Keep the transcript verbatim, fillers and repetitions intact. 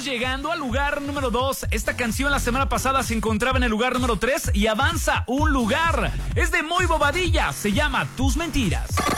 llegando al lugar número dos. Esta canción la semana pasada se encontraba en el lugar número tres y avanza un lugar. Es de Muy Bobadilla, se llama Tus Mentiras.